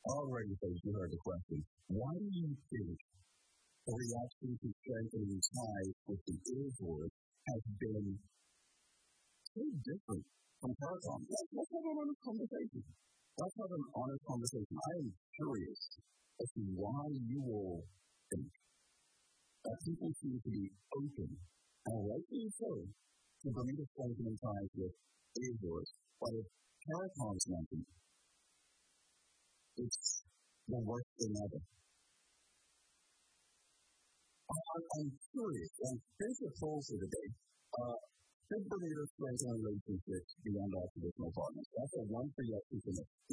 already, folks, you heard the question. Why do you think the reaction to strengthening ties with the Azores has been so different from Paracon? Let's have an honest conversation. I am curious as to why you all think that people seem to be open, and rightly so, to Bermuda strengthening ties with Azores, but if Paracon's mentioned, it's the worst thing ever. I'm curious, and here's your polls for today. Should Bermuda strengthen relationships beyond our traditional partners? That's a one for yes, two for no.